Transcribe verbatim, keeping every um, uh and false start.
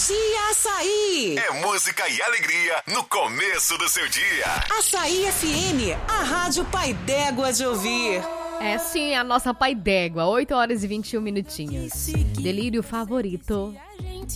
Dia Açaí. É música e alegria no começo do seu dia. Açaí F M, a rádio pai d'égua de ouvir. É sim, a nossa pai d'égua, oito horas e vinte e um minutinhos. Delírio favorito.